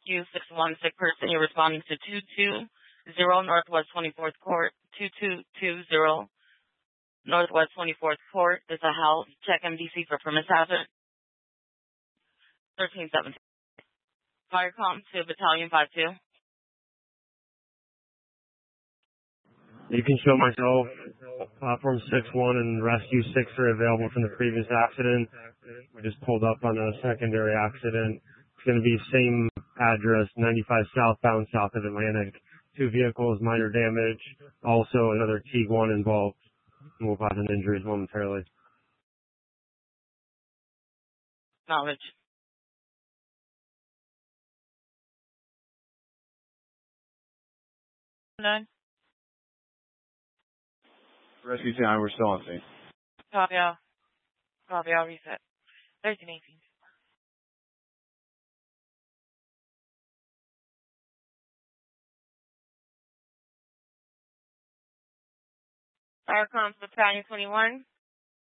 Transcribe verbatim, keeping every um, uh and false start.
Rescue six one, sick person. You're responding to two two zero Northwest twenty-fourth Court. two two two zero Northwest twenty-fourth Court. It's a health check M D C for premise hazard. thirteen seventeen. Fire comp to Battalion five two. You can show myself. Platform six one and Rescue six are available from the previous accident. We just pulled up on a secondary accident. It's going to be same address, ninety-five southbound, south of Atlantic. Two vehicles, minor damage. Also another T one involved. We'll have an injuries momentarily. Knowledge. None. Rescue team, we're still on scene. Copy all. Copy all, reset. thirteen eighteen. Fire comp Battalion twenty-one.